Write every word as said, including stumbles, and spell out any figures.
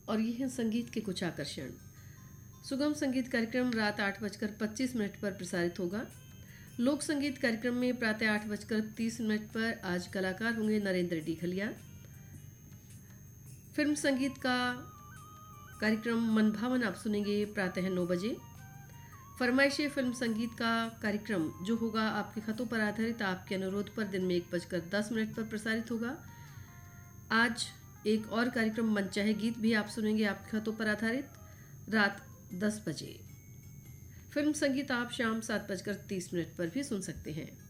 और ये हैं संगीत के कुछ आकर्षण। सुगम संगीत कार्यक्रम रात आठ बजकर पच्चीस मिनट पर प्रसारित होगा। लोक संगीत कार्यक्रम में प्रातः आठ बजकर तीस मिनट पर आज कलाकार होंगे नरेंद्र डीघलिया। फिल्म संगीत का कार्यक्रम मनभावन आप सुनेंगे प्रातः नौ बजे। फरमाइशे फिल्म संगीत का कार्यक्रम जो होगा आपके खतों पर आधारित आपके अनुरोध पर दिन में एक बजकर दस मिनट पर प्रसारित होगा। आज एक और कार्यक्रम मनचाहे गीत भी आप सुनेंगे आपके खतों पर आधारित रात दस बजे। फिल्म संगीत आप शाम सात बजकर तीस मिनट पर भी सुन सकते हैं।